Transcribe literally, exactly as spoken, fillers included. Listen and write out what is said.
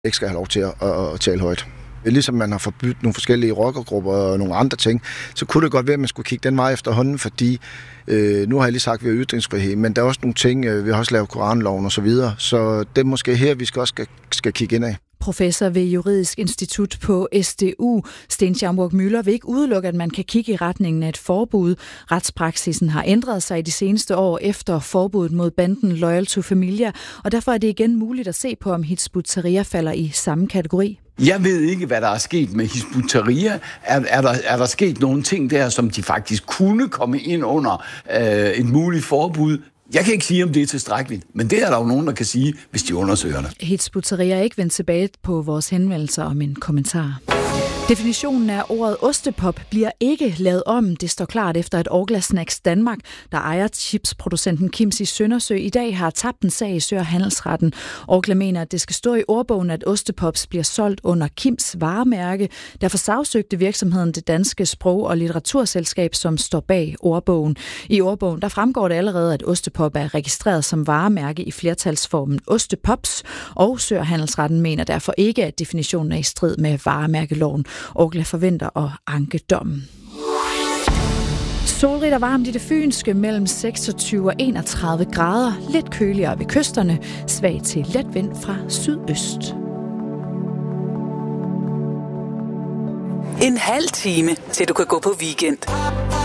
ikke skal have lov til at, at, at tale højt. Ligesom man har forbudt nogle forskellige rockergrupper og nogle andre ting, så kunne det godt være, at man skulle kigge den vej efterhånden, fordi øh, nu har jeg lige sagt, at vi har ytringsfrihed, men der er også nogle ting, øh, vi har også lavet koranloven og så videre, så det er måske her, vi skal også skal, skal kigge ind af. Professor ved Juridisk Institut på S D U, Sten Schaumburg Müller, vil ikke udelukke, at man kan kigge i retningen af et forbud. Retspraksisen har ændret sig i de seneste år efter forbuddet mod banden Loyal to Familia, og derfor er det igen muligt at se på, om Hizb ut-Tahrir falder i samme kategori. Jeg ved ikke, hvad der er sket med Hizb ut-Tahrir. Er, er, der, er der sket nogle ting der, som de faktisk kunne komme ind under øh, et muligt forbud? Jeg kan ikke sige, om det er tilstrækkeligt, men det er der jo nogen, der kan sige, hvis de undersøger det. Hizb ut-Tahrir er ikke vendt tilbage på vores henvendelser om en kommentar. Definitionen af ordet ostepop bliver ikke lavet om. Det står klart efter, at Orkla Snacks Danmark, der ejer chipsproducenten Kims i Søndersø, i dag har tabt en sag i Sø- og Handelsretten. Orkla mener, at det skal stå i ordbogen, at ostepops bliver solgt under Kims varemærke. Derfor sagsøgte virksomheden det danske sprog- og litteraturselskab, som står bag ordbogen. I ordbogen der fremgår det allerede, at ostepop er registreret som varemærke i flertalsformen ostepops, og Sø- og Handelsretten mener derfor ikke, at definitionen er i strid med varemærkeloven. Orkla forventer at anke dommen. Solrigt og varmt i det fynske mellem seksogtyve og enogtredive grader. Lidt køligere ved kysterne. Svag til let vind fra sydøst. En halv time til du kan gå på weekend.